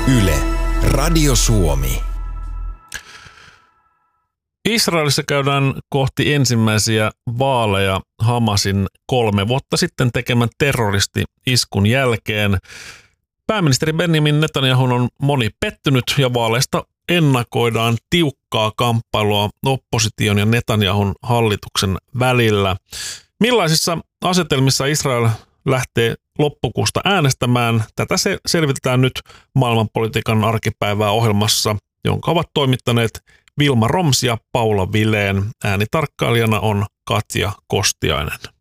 Yle, Radio Suomi. Israelissa käydään kohti ensimmäisiä vaaleja Hamasin 3 vuotta sitten tekemän terroristi-iskun jälkeen. Pääministeri Benjamin Netanyahun on moni pettynyt ja vaaleista ennakoidaan tiukkaa kamppailua opposition ja Netanyahun hallituksen välillä. Millaisissa asetelmissa Israel lähtee loppukuusta äänestämään? Tätä selvitetään nyt maailmanpolitiikan arkipäivää ohjelmassa, jonka ovat toimittaneet Vilma Roms ja Paula Vilén. Äänitarkkailijana on Katja Kostiainen.